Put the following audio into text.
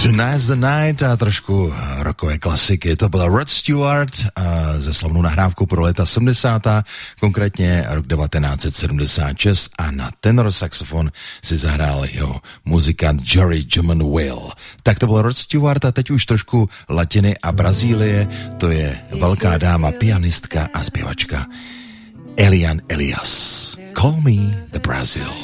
Tonight's the Night a trošku rockové klasiky. To byl Rod Stewart ze slavnou nahrávkou pro léta 70. Konkrétně rok 1976 a na tenor saxofon si zahrál jeho muzikant Jerry Juman Will. Tak to byl Rod Stewart a teď už trošku latiny a Brazílie. To je velká dáma, pianistka a zpěvačka Eliane Elias. Call me the Brazil.